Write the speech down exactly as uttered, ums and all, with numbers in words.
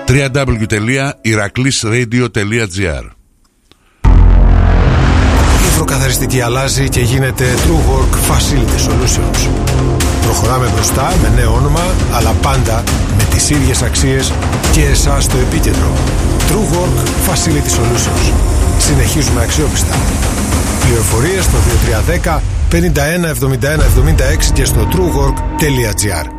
double-u double-u double-u τελεία iraklis radio τελεία gr. Η υδροκαθαριστική αλλάζει και γίνεται TrueWork Facility Solutions. Προχωράμε μπροστά με νέο όνομα, αλλά πάντα με τις ίδιες αξίες και εσάς στο επίκεντρο. TrueWork Facility Solutions. Συνεχίζουμε αξιόπιστα. Πληροφορίες στο δύο τρία ένα μηδέν πενήντα ένα εβδομήντα ένα εβδομήντα έξι και στο truework τελεία gr.